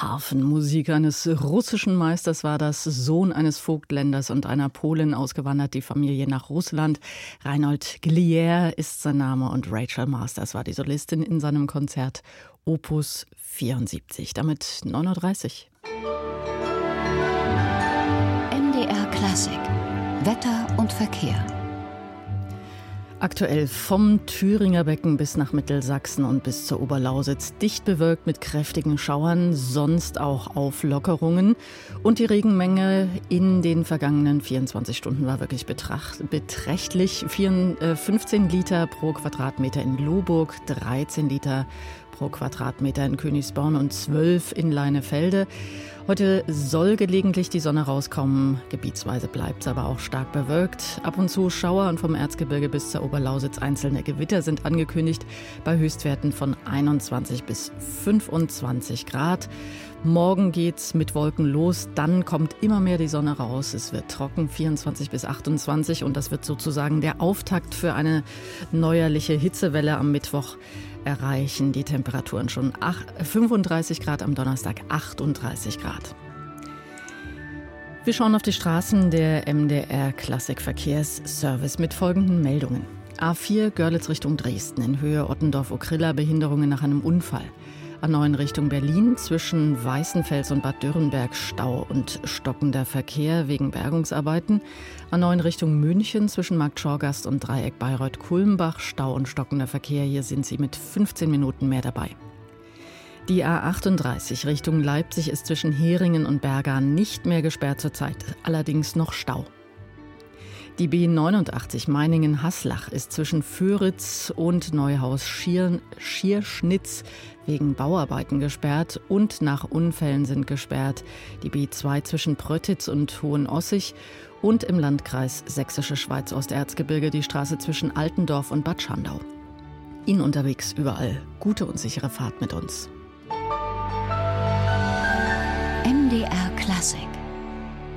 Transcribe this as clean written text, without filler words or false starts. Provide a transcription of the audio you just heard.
Harfenmusik eines russischen Meisters war das, Sohn eines Vogtländers und einer Polin, ausgewandert die Familie nach Russland. Reinhold Glier ist sein Name und Rachel Masters war die Solistin in seinem Konzert Opus 74. Damit 9:30 Uhr. MDR Klassik. Wetter und Verkehr. Aktuell vom Thüringer Becken bis nach Mittelsachsen und bis zur Oberlausitz dicht bewölkt mit kräftigen Schauern, sonst auch Auflockerungen. Und die Regenmenge in den vergangenen 24 Stunden war wirklich beträchtlich. 15 Liter pro Quadratmeter in Lohburg, 13 Liter pro Quadratmeter in Königsborn und 12 in Leinefelde. Heute soll gelegentlich die Sonne rauskommen, gebietsweise bleibt es aber auch stark bewölkt. Ab und zu Schauer und vom Erzgebirge bis zur Oberlausitz einzelne Gewitter sind angekündigt, bei Höchstwerten von 21 bis 25 Grad. Morgen geht's mit Wolken los, dann kommt immer mehr die Sonne raus. Es wird trocken, 24 bis 28 und das wird sozusagen der Auftakt für eine neuerliche Hitzewelle am Mittwoch erreichen die Temperaturen schon 35 Grad, am Donnerstag 38 Grad. Wir schauen auf die Straßen der MDR Klassikverkehrsservice mit folgenden Meldungen. A4 Görlitz Richtung Dresden in Höhe Ottendorf-Okrilla, Behinderungen nach einem Unfall. A9 Richtung Berlin zwischen Weißenfels und Bad Dürrenberg Stau und stockender Verkehr wegen Bergungsarbeiten. A9 Richtung München zwischen Marktschorgast und Dreieck Bayreuth-Kulmbach Stau und stockender Verkehr. Hier sind Sie mit 15 Minuten mehr dabei. Die A38 Richtung Leipzig ist zwischen Heringen und Bergan nicht mehr gesperrt zurzeit, allerdings noch Stau. Die B89 Meiningen-Haslach ist zwischen Föritz und Neuhaus-Schierschnitz wegen Bauarbeiten gesperrt und nach Unfällen sind gesperrt die B2 zwischen Pröttitz und Hohenossig und im Landkreis Sächsische Schweiz Osterzgebirge die Straße zwischen Altendorf und Bad Schandau. Ihnen unterwegs überall gute und sichere Fahrt mit uns. MDR Klassik.